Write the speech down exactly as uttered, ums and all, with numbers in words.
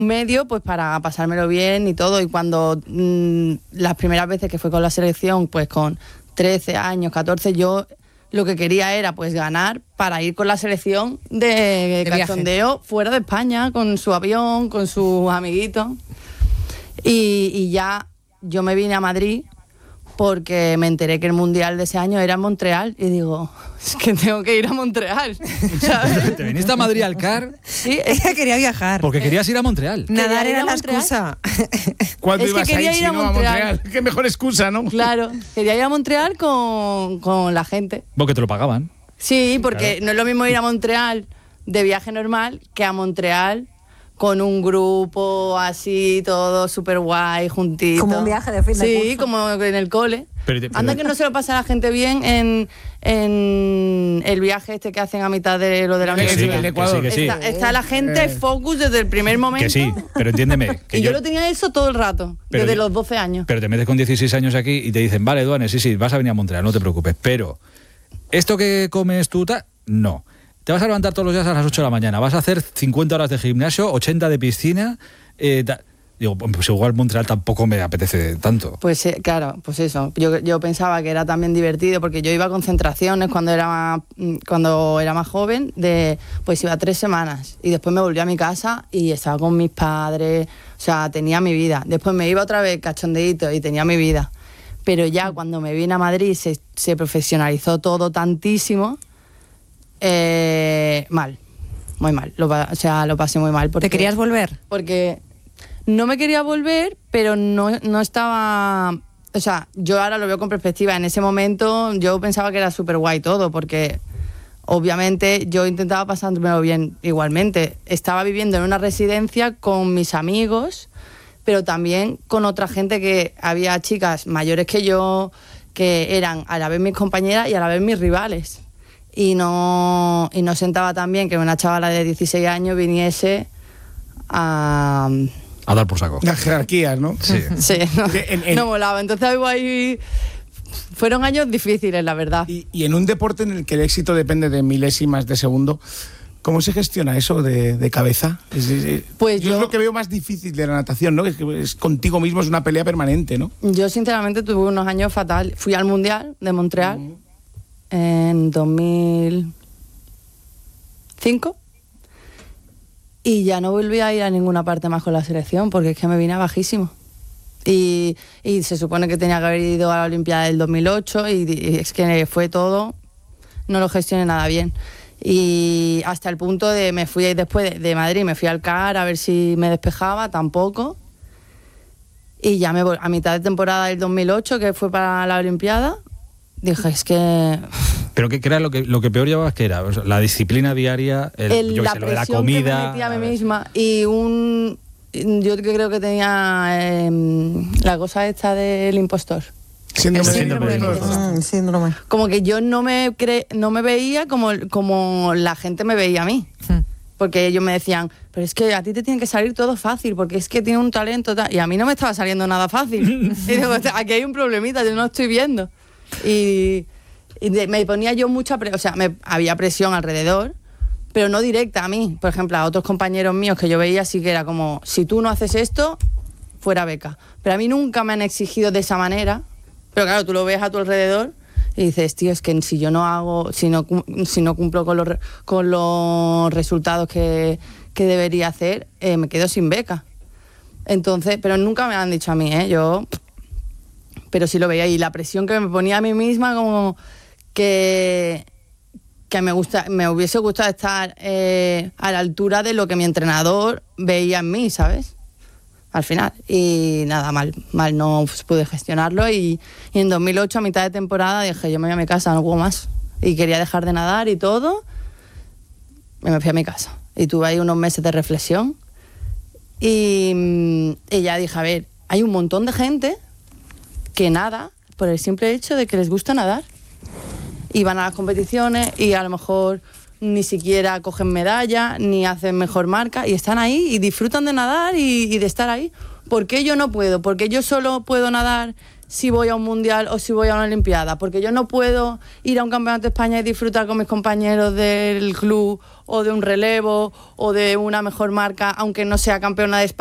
medio pues para pasármelo bien y todo. Y cuando mmm, las primeras veces que fue con la selección, pues con trece años, catorce, yo lo que quería era pues ganar para ir con la selección de, de cachondeo viaje. Fuera de España, con su avión, con sus amiguitos. Y, y ya yo me vine a Madrid porque me enteré que el mundial de ese año era en Montreal y digo, es que tengo que ir a Montreal, ¿sabes? ¿Te viniste a Madrid al C A R? Sí, ella quería viajar. Porque querías ir a Montreal. Nadar era la excusa. ¿Cuándo es ibas que quería a ir, ir a si no, Montreal. a Montreal? Qué mejor excusa, ¿no? Claro, quería ir a Montreal con, con la gente. Porque te lo pagaban. Sí, porque claro. No es lo mismo ir a Montreal de viaje normal que a Montreal con un grupo así, todo súper guay, juntito. Como un viaje de fin de Sí, curso. como en el cole. Pero, pero, Anda que no se lo pasa a la gente bien en, en el viaje este que hacen a mitad de lo de la que sí, universidad. que, Ecuador. Que sí, que sí. Está, está la gente focus desde el primer momento. Que sí, pero entiéndeme. Que y yo, yo lo tenía eso todo el rato, pero, desde los doce años. Pero te metes con dieciséis años aquí y te dicen, vale, Duane, sí, sí, vas a venir a Montreal, no te preocupes. Pero, ¿esto que comes tú? Ta? No. Te vas a levantar todos los días a las ocho de la mañana, vas a hacer cincuenta horas de gimnasio, ochenta de piscina. Eh, ta... Digo, pues igual Montreal tampoco me apetece tanto. Pues eh, claro, pues eso. Yo, yo pensaba que era también divertido porque yo iba a concentraciones cuando era más, cuando era más joven, de pues iba tres semanas y después me volví a mi casa y estaba con mis padres, o sea, tenía mi vida. Después me iba otra vez cachondeíto y tenía mi vida. Pero ya cuando me vine a Madrid se, se profesionalizó todo tantísimo, eh, mal, muy mal. Lo, o sea, lo pasé muy mal. Porque, ¿Te querías volver? Porque no me quería volver, pero no, no estaba... O sea, yo ahora lo veo con perspectiva. En ese momento yo pensaba que era súper guay todo, porque obviamente yo intentaba pasármelo bien igualmente. Estaba viviendo en una residencia con mis amigos, pero también con otra gente que había chicas mayores que yo, que eran a la vez mis compañeras y a la vez mis rivales. Y no, y no sentaba tan bien que una chavala de dieciséis años viniese a... A dar por saco. Las jerarquías, ¿no? Sí. Sí, no, en, en, no molaba. Entonces ahí fueron años difíciles, la verdad. Y, y en un deporte en el que el éxito depende de milésimas de segundo, ¿cómo se gestiona eso de, de cabeza? Es, es, pues yo, yo es lo que veo más difícil de la natación, ¿no? Es que es contigo mismo, es una pelea permanente, ¿no? Yo sinceramente tuve unos años fatales. Fui al Mundial de Montreal uh-huh. en dos mil cinco. Y ya no volví a ir a ninguna parte más con la selección porque es que me vine bajísimo. Y, y se supone que tenía que haber ido a la Olimpiada del dos mil ocho y, y es que fue todo, no lo gestioné nada bien. Y hasta el punto de, me fui después de, de Madrid, me fui al C A R a ver si me despejaba, tampoco. Y ya me a mitad de temporada del dos mil ocho, que fue para la Olimpiada, dije, es que... ¿Pero qué, qué era lo que, lo que peor llevabas? ¿Qué era? O sea, la disciplina diaria, el, el, yo la sé, lo de la presión comida... que me metía a mí misma y un... Yo creo que tenía eh, la cosa esta del impostor. Síndrome, el síndrome del impostor. Mm, síndrome. Como que yo no me cre no me veía como, como la gente me veía a mí. Mm. Porque ellos me decían, pero es que a ti te tiene que salir todo fácil, porque es que tiene un talento tal. Y a mí no me estaba saliendo nada fácil. Y digo, aquí hay un problemita, yo no lo estoy viendo. Y, y de, me ponía yo mucha presión, o sea, me, había presión alrededor, pero no directa a mí. Por ejemplo, a otros compañeros míos que yo veía sí que era como, si tú no haces esto, fuera beca. Pero a mí nunca me han exigido de esa manera. Pero claro, tú lo ves a tu alrededor y dices, tío, es que si yo no hago, si no, si no cumplo con los, con los resultados que, que debería hacer, eh, me quedo sin beca. Entonces, pero nunca me lo han dicho a mí, ¿eh? Yo, pero sí lo veía. Y la presión que me ponía a mí misma, como que, que me, gusta, me hubiese gustado estar eh, a la altura de lo que mi entrenador veía en mí, ¿sabes? Al final. Y nada, mal, mal no pude gestionarlo. Y, y en dos mil ocho, a mitad de temporada, dije, yo me voy a mi casa, no puedo más. Y quería dejar de nadar y todo. Y me fui a mi casa. Y tuve ahí unos meses de reflexión. Y, y ya dije, a ver, hay un montón de gente que nada por el simple hecho de que les gusta nadar. Y van a las competiciones y a lo mejor ni siquiera cogen medalla, ni hacen mejor marca, y están ahí y disfrutan de nadar y, y de estar ahí. ¿Por qué yo no puedo? ¿Por qué yo solo puedo nadar si voy a un mundial o si voy a una olimpiada, porque yo no puedo ir a un campeonato de España y disfrutar con mis compañeros del club o de un relevo o de una mejor marca, aunque no sea campeona de España.